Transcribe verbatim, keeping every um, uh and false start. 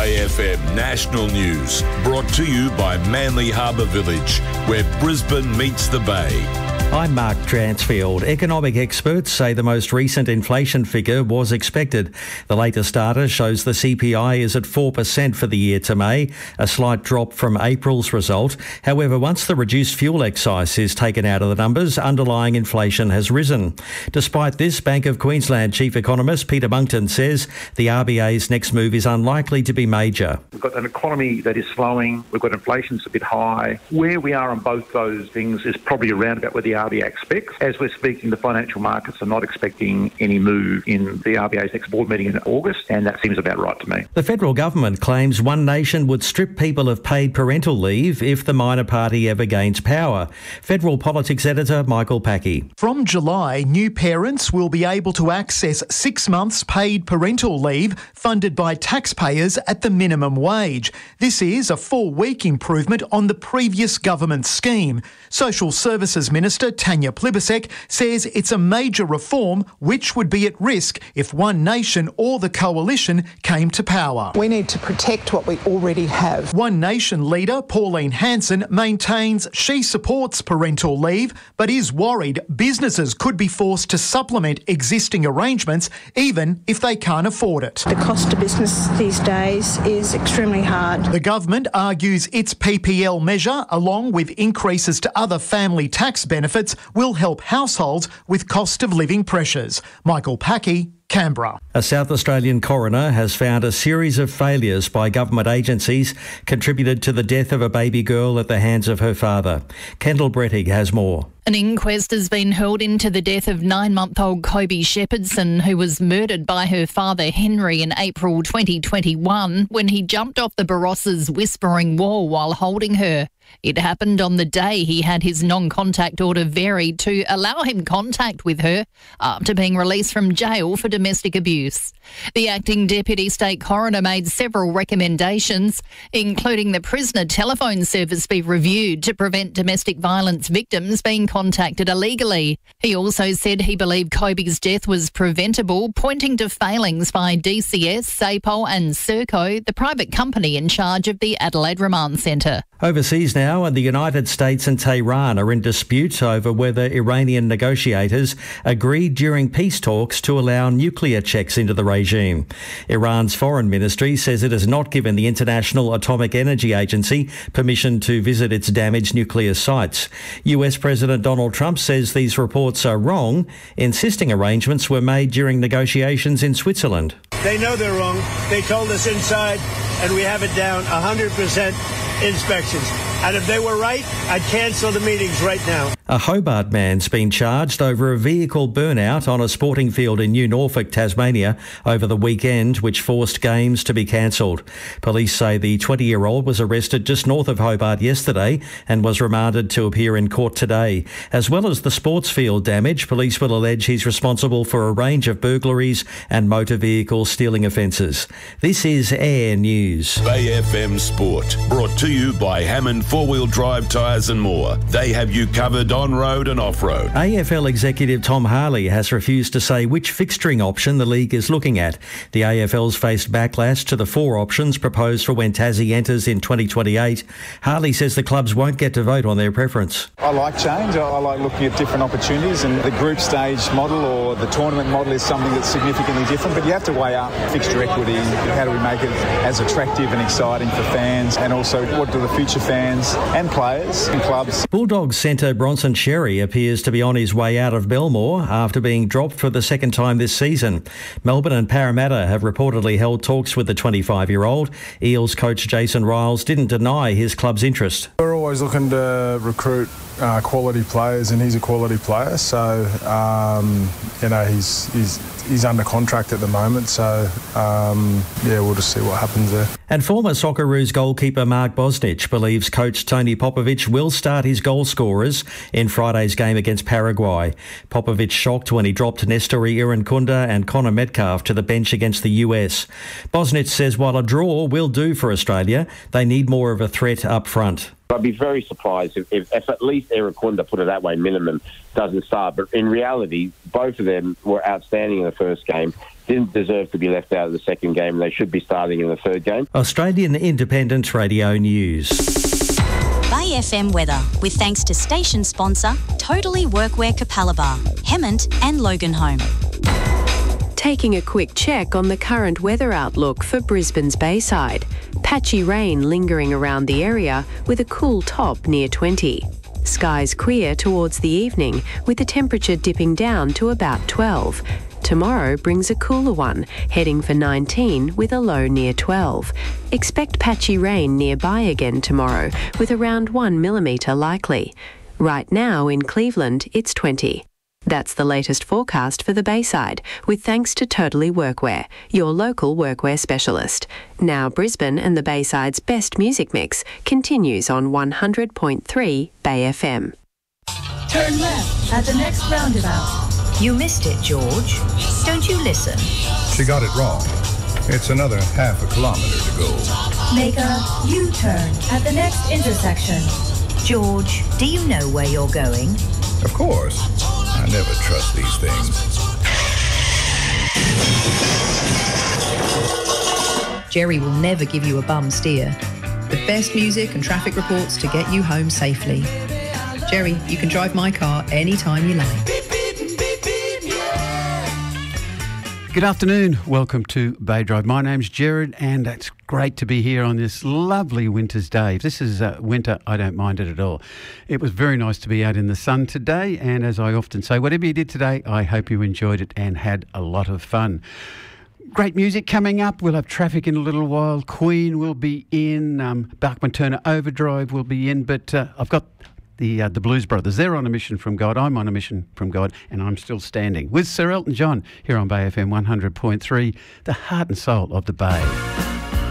A F M National News, brought to you by Manly Harbour Village, where Brisbane meets the Bay. I'm Mark Transfield. Economic experts say the most recent inflation figure was expected. The latest data shows the C P I is at four percent for the year to May, a slight drop from April's result. However, once the reduced fuel excise is taken out of the numbers, underlying inflation has risen. Despite this, Bank of Queensland Chief Economist Peter Monkton says the R B A's next move is unlikely to be major. We've got an economy that is slowing. We've got inflation's a bit high. Where we are on both those things is probably around about where the R B A expects. As we're speaking, the financial markets are not expecting any move in the R B A's next board meeting in August, and that seems about right to me. The federal government claims One Nation would strip people of paid parental leave if the minor party ever gains power. Federal politics editor Michael Packey. From July, new parents will be able to access six months paid parental leave funded by taxpayers at the minimum wage. This is a four-week improvement on the previous government scheme. Social Services Minister Tanya Plibersek says it's a major reform which would be at risk if One Nation or the coalition came to power. We need to protect what we already have. One Nation leader Pauline Hanson maintains she supports parental leave but is worried businesses could be forced to supplement existing arrangements even if they can't afford it. The cost of business these days is extremely hard. The government argues its P P L measure, along with increases to other family tax benefits, will help households with cost of living pressures. Michael Packey, Canberra. A South Australian coroner has found a series of failures by government agencies contributed to the death of a baby girl at the hands of her father. Kendall Brettig has more. An inquest has been held into the death of nine-month-old Kobe Shepherdson, who was murdered by her father Henry in April twenty twenty-one when he jumped off the Barossa's Whispering Wall while holding her. It happened on the day he had his non-contact order varied to allow him contact with her after being released from jail for domestic abuse. The acting Deputy State Coroner made several recommendations, including the prisoner telephone service be reviewed to prevent domestic violence victims being contacted illegally. He also said he believed Kobe's death was preventable, pointing to failings by D C S, SAPOL and Serco, the private company in charge of the Adelaide Remand Centre. Overseas now, and the United States and Tehran are in dispute over whether Iranian negotiators agreed during peace talks to allow nuclear checks into the regime. Iran's foreign ministry says it has not given the International Atomic Energy Agency permission to visit its damaged nuclear sites. U S President Donald Trump says these reports are wrong, insisting arrangements were made during negotiations in Switzerland. They know they're wrong. They told us inside, and we have it down one hundred percent inspections. And if they were right, I'd cancel the meetings right now. A Hobart man's been charged over a vehicle burnout on a sporting field in New Norfolk, Tasmania, over the weekend, which forced games to be cancelled. Police say the twenty-year-old was arrested just north of Hobart yesterday and was remanded to appear in court today. As well as the sports field damage, police will allege he's responsible for a range of burglaries and motor vehicle stealing offences. This is Air News. Bay F M Sport, brought to you by Hammond Four-Wheel Drive Tyres and More. They have you covered on-road and off-road. A F L executive Tom Harley has refused to say which fixturing option the league is looking at. The A F L's faced backlash to the four options proposed for when Tassie enters in twenty twenty-eight. Harley says the clubs won't get to vote on their preference. I like change. I like looking at different opportunities, and the group stage model or the tournament model is something that's significantly different, but you have to weigh up fixture equity. How do we make it as attractive and exciting for fans, and also what do the future fans and players and clubs. Bulldogs centre Bronson Xerri appears to be on his way out of Belmore after being dropped for the second time this season. Melbourne and Parramatta have reportedly held talks with the twenty-five-year-old. Eels coach Jason Riles didn't deny his club's interest. We're always looking to recruit uh, quality players, and he's a quality player, so um, you know he's he's he's under contract at the moment, so um, yeah, we'll just see what happens there. And former Socceroos goalkeeper Mark Bosnich believes coach Tony Popovic will start his goal scorers in Friday's game against Paraguay. Popovic shocked when he dropped Nestori Irankunda and Connor Metcalf to the bench against the U S. Bosnich says while a draw will do for Australia, they need more of a threat up front. I'd be very surprised if, if, if at least Irankunda, put it that way, minimum, doesn't start. But in reality, both of them were outstanding in the first game. didn't deserve to be left out of the second game. They should be starting in the third game. Australian Independent Radio News. Bay F M weather, with thanks to station sponsor Totally Workwear Capalaba, Hemmant and Loganholme. Taking a quick check on the current weather outlook for Brisbane's Bayside. Patchy rain lingering around the area with a cool top near twenty. Skies clear towards the evening with the temperature dipping down to about twelve. Tomorrow brings a cooler one, heading for nineteen with a low near twelve. Expect patchy rain nearby again tomorrow with around one millimetre likely. Right now in Cleveland, it's twenty. That's the latest forecast for the Bayside, with thanks to Totally Workwear, your local workwear specialist. Now Brisbane and the Bayside's best music mix continues on one hundred point three Bay F M. Turn left at the next roundabout. You missed it, George. Don't you listen? She got it wrong. It's another half a kilometre to go. Make a U-turn at the next intersection. George, do you know where you're going? Of course. I never trust these things. Jerry will never give you a bum steer. The best music and traffic reports to get you home safely. Jerry, you can drive my car anytime you like. Good afternoon. Welcome to Bay Drive. My name's Gerard, and it's great to be here on this lovely winter's day. If this is uh, winter, I don't mind it at all. It was very nice to be out in the sun today, and as I often say, whatever you did today, I hope you enjoyed it and had a lot of fun. Great music coming up. We'll have Traffic in a little while. Queen will be in. Um, Bachman Turner Overdrive will be in, but uh, I've got The uh, the Blues Brothers. They're on a mission from God. I'm on a mission from God, and I'm still standing with Sir Elton John here on Bay F M one hundred point three, the heart and soul of the Bay.